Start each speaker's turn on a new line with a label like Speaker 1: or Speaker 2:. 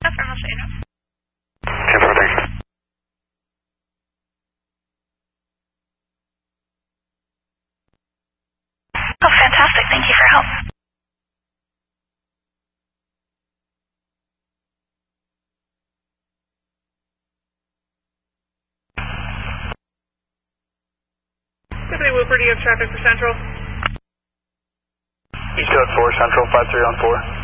Speaker 1: Affirm, I'll show you now.
Speaker 2: 10-4, thank you.
Speaker 1: Oh, fantastic. Thank you for help.
Speaker 3: Tiffany Woodford, you have traffic for Central.
Speaker 2: East 4, Central, 53 on 4.